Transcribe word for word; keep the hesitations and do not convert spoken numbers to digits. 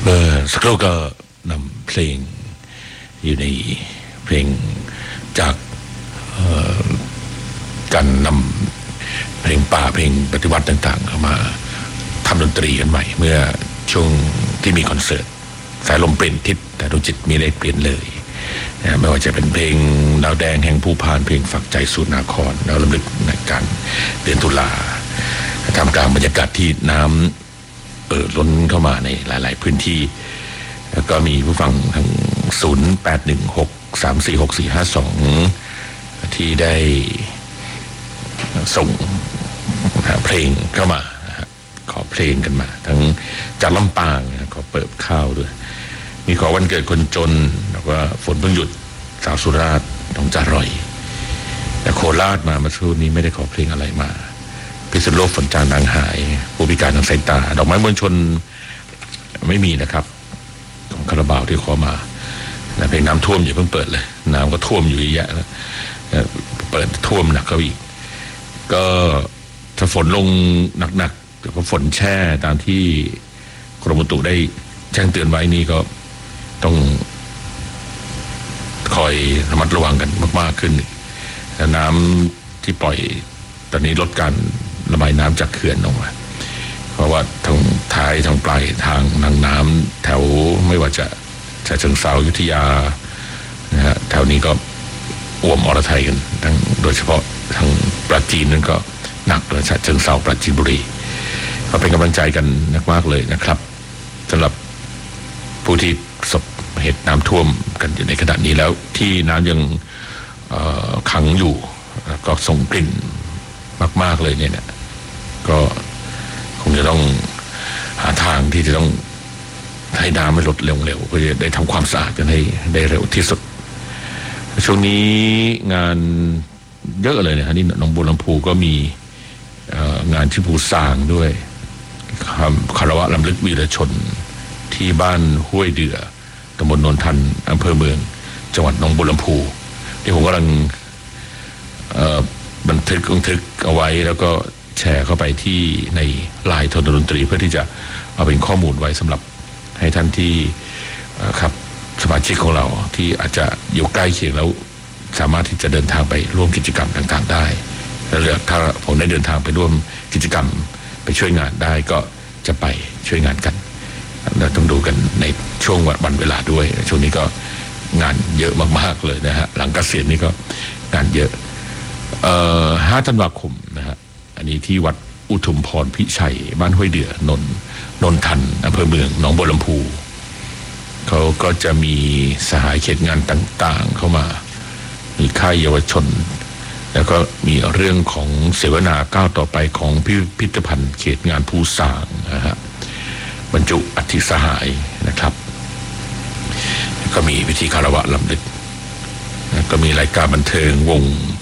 เมื่อสักครู่ก็นำเพลงอยู่ในเพลงจากการนำเพลงป่าเพลงปฏิวัติต่างๆเข้ามาทำดนตรีกันใหม่เมื่อช่วงที่มีคอนเสิร์ตสายลมเปลี่ยนทิศแต่ดวงจิตมีได้เปลี่ยนเลยนะไม่ว่าจะเป็นเพลงดาวแดงแห่งภูพานเพลงฝักใจสู่นาครแล้วระลึกในการเดือนตุลาทำกลางบรรยากาศที่น้ำเอ่อล้นเข้ามาในหลายๆพื้นที่แล้วก็มีผู้ฟังทั้งศูนย์แปดหนึ่งหกสามสี่หกสี่ห้าสองที่ได้ส่งเพลงเข้ามาขอเพลงกันมาทั้งจากลำปางขอเปิดข้าวด้วยมีขอวันเกิดคนจนแล้วก็ฝนเพิ่งหยุดสาวสุราษฎร์ต้องจ่ารอยแต่โคราชมาเมื่อสักครู่นี้ไม่ได้ขอเพลงอะไรมาพิษณุโลกฝนจางนางหายผู้พิการทางสายตาดอกไม้มวลชนไม่มีนะครับของคาราบาวที่ขอมาเพลงน้ำท่วมอย่าเพิ่งเปิดเลยน้ำก็ท่วมอยู่เยอะแล้วเปิดท่วมหนักเข้าอีกก็ถ้าฝนลงหนักๆแต่ก็ฝนแช่ตามที่กรมอุตุได้แจ้งเตือนไว้นี่ก็ต้องคอยระมัดระวังกันมากๆขึ้นน้ำที่ปล่อยตอนนี้ลดการระบายน้ำจากเขื่อนลงมาเพราะว่าทางท้ายทางปลายทางนางน้ำแถวไม่ว่าจะฉะเชิงเทราอยุธยานะฮะแถวนี้ก็อ่วมอรไทยกันทั้งโดยเฉพาะทางปราจีนนั้นก็หนักเลยฉะเชิงเทราปราจีนบุรีก็เป็นกำลังใจกันมากๆเลยนะครับสำหรับผู้ที่ประสบเหตุน้ำท่วมกันอยู่ในขณะนี้แล้วที่น้ำยังขังอยู่ก็ส่งกลิ่นมากๆเลยเนี่ยนะก็คงจะต้องหาทางที่จะต้องให้น้ำไม่ลดเร็วๆเพื่อจะได้ทำความสะอาดกันให้ได้เร็วที่สุดช่วงนี้งานเยอะเลยนะฮะนี่หนองบัวลำพูก็มีงานที่ภูซางด้วยคารวะรำลึกวีรชนที่บ้านห้วยเดือตำบลนนทันอำเภอเมืองจังหวัดหนองบัวลำพูที่ผมกำลังบันทึกบันทึกเอาไว้แล้วก็แชร์เข้าไปที่ในไลน์ทนดนตรีเพื่อที่จะเอาเป็นข้อมูลไว้สำหรับให้ท่านที่ครับสมาชิกของเราที่อาจจะอยู่ใกล้เคียงแล้วสามารถที่จะเดินทางไปร่วมกิจกรรมต่างๆได้แล้วถ้าผมได้เดินทางไปร่วมกิจกรรมไปช่วยงานได้ก็จะไปช่วยงานกันเราต้องดูกันในช่วงวันเวลาด้วยช่วงนี้ก็งานเยอะมากๆเลยนะฮะหลังเกษียณนี่ก็งานเยอะเอ่อห้าธันวาคมนะฮะอันนี้ที่วัดอุทุมพรพิชัยบ้านห้วยเดือนนนนทันอำเภอเมืองหนองบัวลำพูเขาก็จะมีสหายเขตงานต่างๆเข้ามามีค่ายเยาวชนแล้วก็มีเรื่องของเสวนาก้าวต่อไปของพิพิธภัณฑ์เขตงานภูซางนะฮะบรรจุอัฐิสหายนะครับก็มีพิธีคารวะรำลึกก็มีรายการบันเทิงวง